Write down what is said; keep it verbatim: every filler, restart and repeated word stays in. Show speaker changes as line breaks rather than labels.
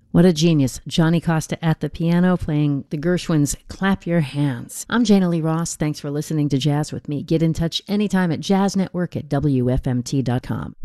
What a genius. Johnny Costa at the piano playing the Gershwins' Clap Your Hands. I'm Jana Lee Ross. Thanks for listening to Jazz with me. Get in touch anytime at jazz network at W F M T dot com.